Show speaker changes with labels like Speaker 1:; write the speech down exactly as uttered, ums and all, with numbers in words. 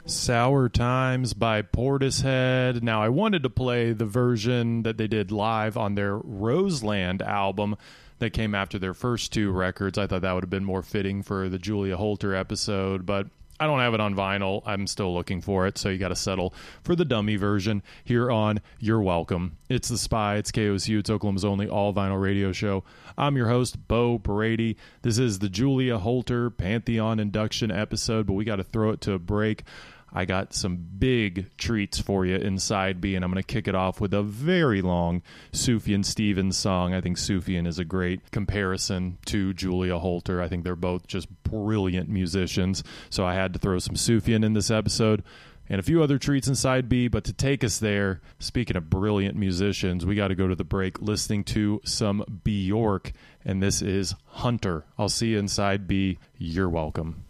Speaker 1: Sour Times by Portishead. Now, I wanted to play the version that they did live on their Roseland album that came after their first two records. I thought that would have been more fitting for the Julia Holter episode, but I don't have it on vinyl. I'm still looking for it, so you got to settle for the dummy version here on You're Welcome. It's The Spy. It's K O S U. It's Oklahoma's only all-vinyl radio show. I'm your host, Bo Brady. This is the Julia Holter Pantheon induction episode, but we got to throw it to a break. I got some big treats for you in Side B, and I'm going to kick it off with a very long Sufjan Stevens song. I think Sufjan is a great comparison to Julia Holter. I think they're both just brilliant musicians, so I had to throw some Sufjan in this episode. And a few other treats in Side B, but to take us there, speaking of brilliant musicians, we got to go to the break listening to some Bjork, and this is Hunter. I'll see you in Side B. You're welcome.